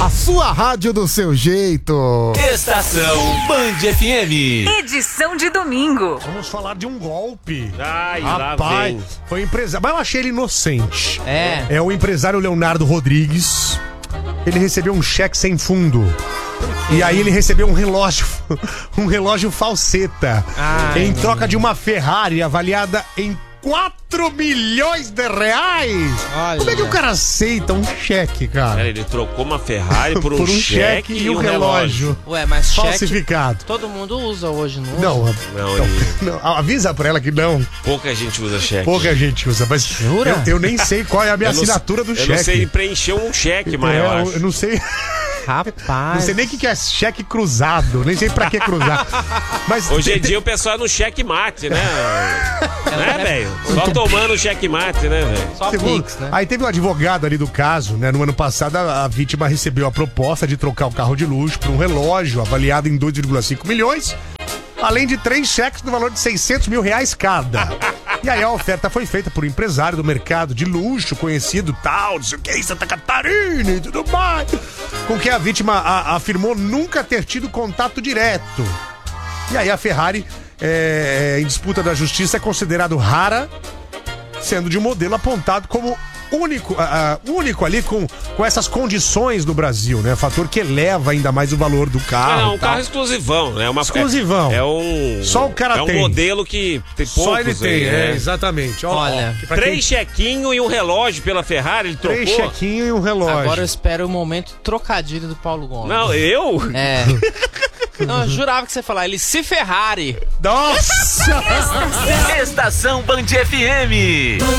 A sua rádio do seu jeito. Estação Band FM. Edição de domingo. Vamos falar de um golpe. Ai, lá Rapaz, vem. foi empresário. Mas eu achei ele inocente. É. É o empresário Leonardo Rodrigues. Ele recebeu um cheque sem fundo. E aí ele recebeu um relógio falseta. Em troca de uma Ferrari avaliada em 4 milhões de reais. Olha. Como é que o cara aceita um cheque, cara? Pera, ele trocou uma Ferrari por um cheque e um relógio Ué, mas cheque falsificado. todo mundo usa hoje, não? Não, Não, não, avisa pra ela que não. pouca gente usa cheque. Pouca gente usa, mas Jura? eu nem sei qual é a minha Eu não assinatura do eu cheque. não sei preencher um cheque, mas eu acho. Eu não sei. Rapaz. Não sei nem o que é cheque cruzado, nem sei pra que cruzar. Mas Hoje em dia o pessoal é no cheque mate, né? Né, velho? Só tomando cheque mate, né, velho? Só segundo, Pix, né? aí teve um advogado ali do caso, né? No ano passado, a vítima recebeu a proposta de trocar o carro de luxo por um relógio avaliado em 2,5 milhões, além de 3 cheques no valor de 600 mil reais cada. E aí a oferta foi feita por um empresário do mercado de luxo, conhecido tal, não sei o que, em Santa Catarina e tudo mais, com quem a vítima afirmou nunca ter tido contato direto. E aí a Ferrari, em disputa da justiça, é considerado rara, sendo de um modelo apontado como único ali com essas condições no Brasil, né? Fator que eleva ainda mais o valor do carro. Não, um e tal. carro exclusivão, né? Exclusivão. É um. Só o cara é um tem. modelo que tem poucos. Só ele tem, aí, né? exatamente. Olha, que pra 3 chequinhos e um relógio pela Ferrari, ele trocou. 3 chequinhos e um relógio. agora eu espero o momento trocadilho do Paulo Gomes. Não, eu? É. Não, eu jurava que você ia falar, ele se Ferrari. Nossa! Estação Band FM.